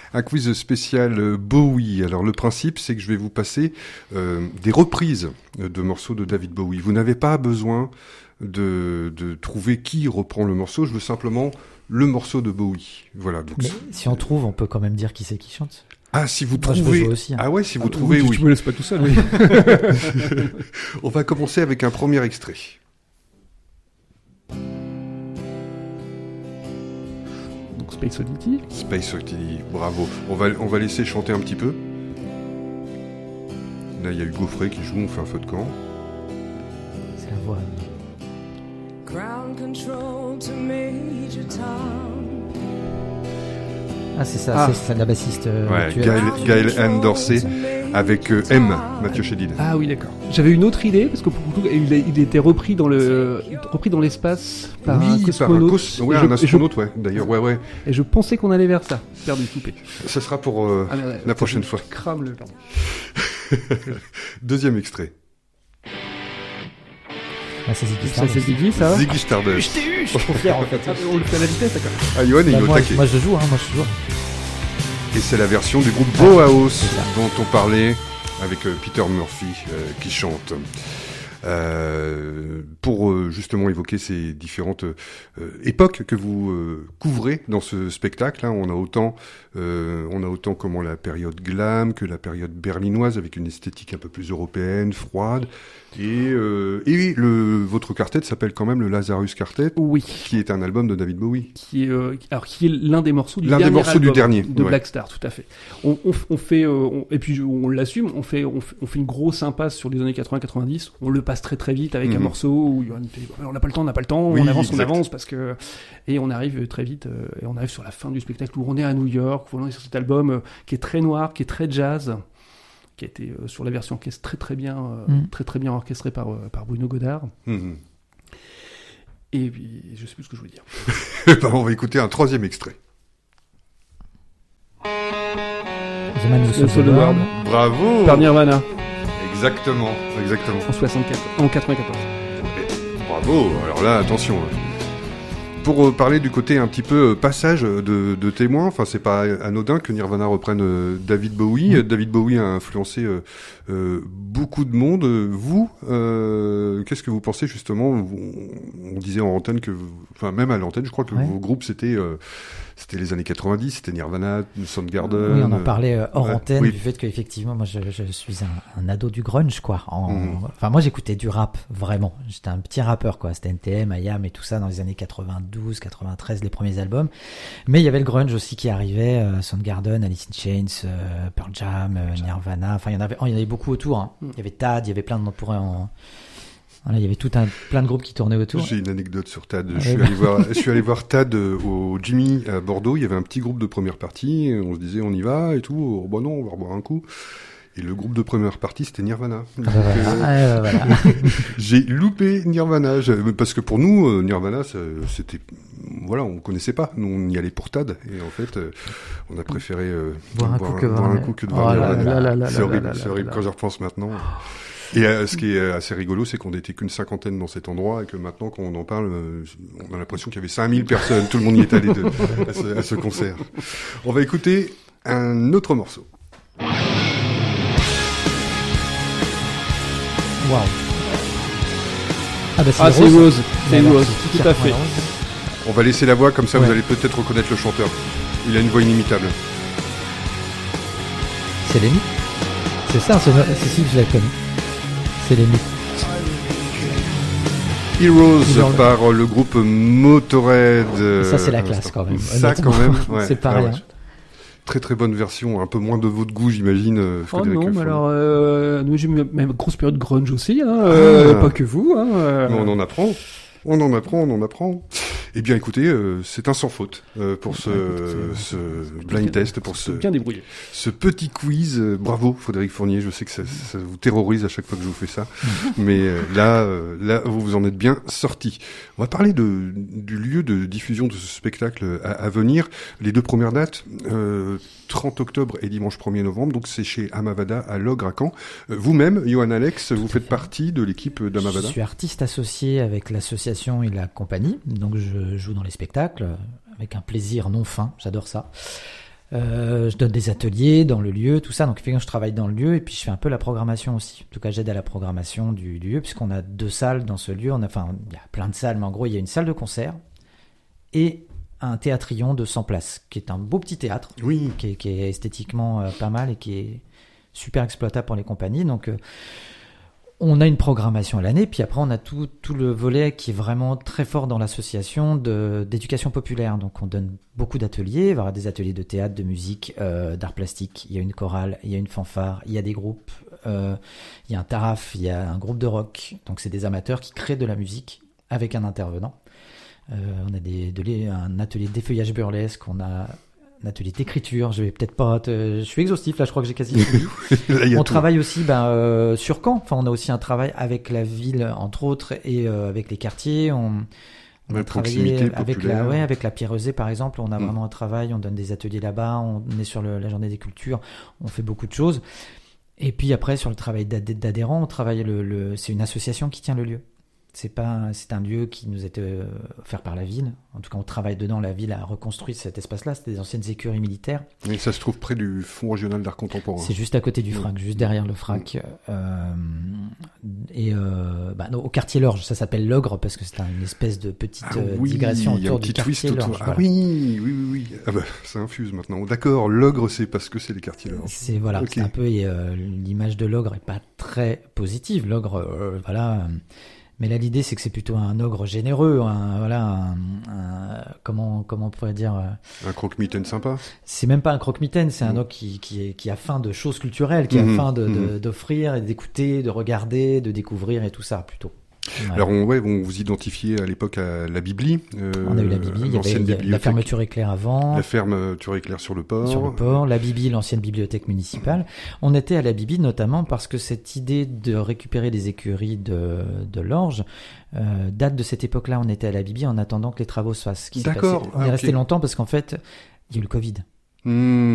Un quiz spécial Bowie. Alors le principe, c'est que je vais vous passer des reprises de morceaux de David Bowie. Vous n'avez pas besoin de trouver qui reprend le morceau. Je veux simplement le morceau de Bowie. Voilà. Donc, mais si on trouve, on peut quand même dire qui c'est qui chante. Ah, si vous Moi, je peux trouvez. jouer aussi, hein. Ah ouais, si vous trouvez, oui. Tu me laisses pas tout seul, oui. On va commencer avec un premier extrait. Donc Space Oddity. Space Oddity, bravo. On va laisser chanter un petit peu. Là, il y a Hugo Frey qui joue, on fait un feu de camp. C'est la voix. Ground control to Major Tom. Ah, c'est ça, c'est la bassiste. Ouais, actuelle. Gail Ann Dorsey avec M, Mathieu Chédid. Ah oui, d'accord. J'avais une autre idée parce que pour le coup, il était repris dans l'espace par un cosmonaute. Oui, un astronaute, ouais. D'ailleurs, ouais. Et je pensais qu'on allait vers ça. Perdu coupé. Ça sera pour la prochaine fois. Crame le. Pardon. Deuxième extrait. Ah, c'est Ziggy Ça, Stardust. c'est Ziggy, ça. Ziggy Stardust. Je t'ai eu, je suis trop fier en fait. Ah, on le fait à la vitesse, d'accord. Ah, Johan, il est au moi, taquet. moi je joue, moi je joue. Et c'est la version du groupe Bauhaus c'est ça. dont on parlait avec Peter Murphy qui chante. Pour justement évoquer ces différentes époques que vous couvrez dans ce spectacle, hein, on a autant comment la période glam que la période berlinoise avec une esthétique un peu plus européenne, froide. Et votre quartet s'appelle quand même le Lazarus Quartet, Oui. qui est un album de David Bowie. Qui est l'un des morceaux du L'un des dernier morceaux du album dernier, de ouais. Black Star, tout à fait. On fait et puis on l'assume, on fait une grosse impasse sur les années 80-90. On le passe très très vite avec un morceau où Johan fait on n'a pas le temps, Oui, on avance exact. parce que et on arrive très vite et on arrive sur la fin du spectacle où on est à New York, où on est sur cet album qui est très noir, qui est très jazz, qui a été sur la version orchestrée très bien orchestrée par Bruno Godard. Et puis, je sais plus ce que je voulais dire. On va écouter un troisième extrait. The Man Who Sold the Sold the World. World. Bravo. Par Nirvana Exactement. en 94. Bravo. Alors là, attention. Pour parler du côté un petit peu passage de témoins, enfin c'est pas anodin que Nirvana reprenne David Bowie. David Bowie a influencé beaucoup de monde. Vous, qu'est-ce que vous pensez justement on disait en antenne enfin même à l'antenne, je crois que vos groupes c'était les années 90, c'était Nirvana, Soundgarden. Oui, on en parlait hors antenne oui. du fait qu'effectivement, moi je suis un ado du grunge, quoi. Enfin, moi j'écoutais du rap, vraiment. J'étais un petit rappeur, quoi. C'était NTM, IAM et tout ça dans les années 92, 93, les premiers albums. Mais il y avait le grunge aussi qui arrivait, Soundgarden, Alice in Chains, Pearl Jam, Nirvana. Enfin, il y en avait beaucoup autour. Hein. Il y avait Tad, il y avait plein de Voilà, il y avait plein de groupes qui tournaient autour. J'ai une anecdote sur Tad. Je suis allé voir Tad au Jimmy à Bordeaux. Il y avait un petit groupe de première partie. On se disait on y va et tout. Oh, bah non, on va reboire un coup. Et le groupe de première partie, c'était Nirvana. Donc, voilà. j'ai loupé Nirvana. Parce que pour nous, Nirvana, c'était... Voilà, on connaissait pas. Nous, on y allait pour Tad. Et en fait, on a préféré boire un coup que de voir Nirvana. C'est horrible, là, quand j'y repense maintenant. Et ce qui est assez rigolo, c'est qu'on n'était qu'une cinquantaine dans cet endroit et que maintenant, quand on en parle, on a l'impression qu'il y avait 5000 personnes. Tout le monde y est allé à ce concert. On va écouter un autre morceau. Waouh. Ah bah C'est Rose. C'est Rose, tout à fait. On va laisser la voix, comme ça vous allez peut-être reconnaître le chanteur. Il a une voix inimitable. C'est Lemmy. C'est ça, c'est si je l'ai connu. C'est Lemmy. Heroes par le groupe Motorhead. Ça c'est la classe quand même. Ça quand même, ouais. C'est pas rien. Ouais. Très très bonne version, un peu moins de votre goût j'imagine. Frédéric non, mais alors nous j'ai eu même grosse période grunge aussi, pas que vous. Mais on en apprend. Eh bien, écoutez, c'est un sans faute pour ce blind test, pour bien débrouillé. Ce petit quiz. Bravo, Frédéric Fournier. Je sais que ça vous terrorise à chaque fois que je vous fais ça, mais là, vous en êtes bien sorti. On va parler du lieu de diffusion de ce spectacle à venir. Les deux premières dates, 30 octobre et dimanche 1er novembre. Donc, c'est chez Amavada à Logres à Caen. Vous-même, Johan Alex, vous faites partie de l'équipe d'Amavada. Je suis artiste associé avec l'association et la compagnie, donc je joue dans les spectacles avec un plaisir non fin, j'adore ça. Je donne des ateliers dans le lieu, tout ça. Donc, effectivement, je travaille dans le lieu et puis je fais un peu la programmation aussi. En tout cas, j'aide à la programmation du lieu puisqu'on a 2 salles dans ce lieu. Enfin, il y a plein de salles, mais en gros, il y a une salle de concert et un théâtrillon de 100 places, qui est un beau petit théâtre, Oui. qui est esthétiquement pas mal et qui est super exploitable pour les compagnies. Donc, on a une programmation à l'année, puis après on a tout le volet qui est vraiment très fort dans l'association d'éducation populaire. Donc on donne beaucoup d'ateliers, il va y avoir des ateliers de théâtre, de musique, d'art plastique, il y a une chorale, il y a une fanfare, il y a des groupes, il y a un taraf, il y a un groupe de rock. Donc c'est des amateurs qui créent de la musique avec un intervenant. On a un atelier d'effeuillage burlesque, on a un atelier d'écriture, je vais peut-être pas je suis exhaustif là, je crois que j'ai quasi tout dit. On travaille aussi sur Caen, enfin on a aussi un travail avec la ville entre autres et avec les quartiers, on a travaillé avec la Pierre-Eusée par exemple, on a vraiment un travail, on donne des ateliers là-bas, on est sur la journée des cultures, on fait beaucoup de choses. Et puis après sur le travail d'adhérents, on travaille c'est une association qui tient le lieu. C'est un lieu qui nous a été offert par la ville. En tout cas, on travaille dedans. La ville a reconstruit cet espace-là. C'était des anciennes écuries militaires. Et ça se trouve près du Fonds régional d'art contemporain. C'est juste à côté du FRAC, juste derrière le FRAC. Au quartier Lorge, ça s'appelle l'Ogre parce que c'est une espèce de petite digression autour du quartier Lorge. Voilà. Oui. Ah bah, ça infuse maintenant. D'accord, l'Ogre, c'est parce que c'est les quartiers Lorge. C'est un peu l'image de l'Ogre est pas très positive. L'Ogre, mais là, l'idée, c'est que c'est plutôt un ogre généreux, comment on pourrait dire un croque-mitaine sympa. C'est même pas un croque-mitaine, c'est un ogre qui a faim de choses culturelles, qui a faim d'offrir et d'écouter, de regarder, de découvrir et tout ça, plutôt. Ouais. Alors, on vous identifiez à l'époque à la Bibli. On a eu la Bibli, il y avait la fermeture éclair avant. La fermeture éclair sur le port. Sur le port, la Bibli, l'ancienne bibliothèque municipale. On était à la Bibli notamment parce que cette idée de récupérer des écuries de l'Orge date de cette époque-là. On était à la Bibli en attendant que les travaux se fassent. D'accord. On est resté longtemps parce qu'en fait, il y a eu le Covid.